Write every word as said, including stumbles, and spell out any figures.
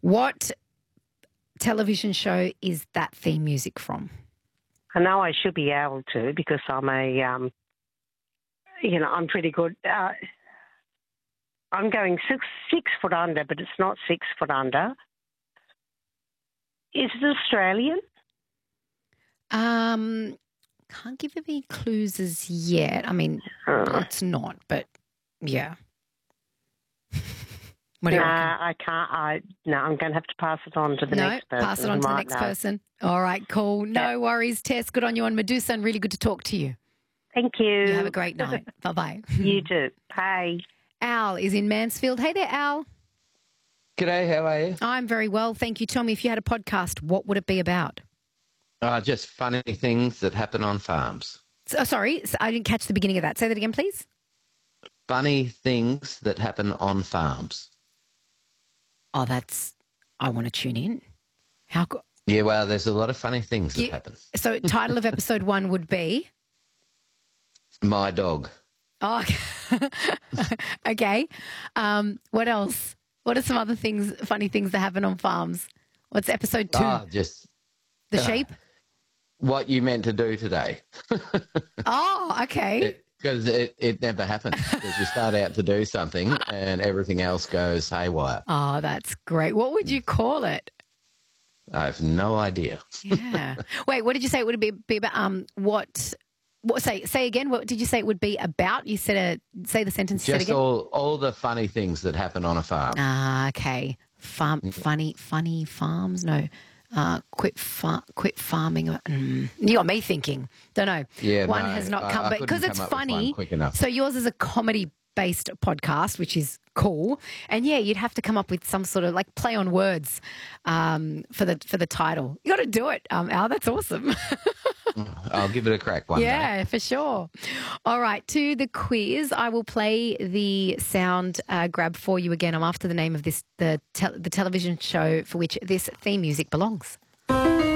What television show is that theme music from? I know I should be able to because I'm a, um, you know, I'm pretty good. Uh, I'm going six, six foot under, but it's not six foot under. Is it Australian? Um, can't give you any clues as yet. I mean, Oh. it's not, but yeah. What do you Nah, reckon? I can't. I no, I'm going to have to pass it on to the No, next person. pass it on to the Might next know. person. All right, cool. No Yeah. worries, Tess. Good on you on Medusa and really good to talk to you. Thank you. You have a great night. Bye-bye. You too. Bye. Al is in Mansfield. Hey there, Al. G'day, how are you? I'm very well, thank you. Tell me, if you had a podcast, what would it be about? Uh, just funny things that happen on farms. So, oh, sorry, so I didn't catch the beginning of that. Say that again, please. Funny things that happen on farms. Oh, that's, I want to tune in. How good. Yeah, well, there's a lot of funny things that You- happen. So title of episode one would be? My dog. Oh, okay. Um, what else? What are some other things, funny things that happen on farms? What's episode two? Ah, just the uh, sheep? what you meant to do today. Oh, okay. Because it, it, it never happens. Because you start out to do something and everything else goes haywire. Oh, that's great. What would you call it? I have no idea. Yeah. Wait, what did you say it would be, be about? Um, what, what? Say, say again. What did you say it would be about? You said a. Say the sentence. You said Just again. all, all the funny things that happen on a farm. Ah, okay. Farm, funny, funny farms. No. Uh, quit, far, quit farming. Mm. You got me thinking. Don't know. Yeah, one no, has not I- come, I but because couldn't it's come up with one funny. quick enough. So yours is a comedy-based podcast, which is cool. And yeah, you'd have to come up with some sort of like play on words um, for the for the title. You got to do it, um, Al. That's awesome. I'll give it a crack one day. Yeah, for sure. All right, to the quiz. I will play the sound uh, grab for you again. I'm after the name of this the tel- the television show for which this theme music belongs.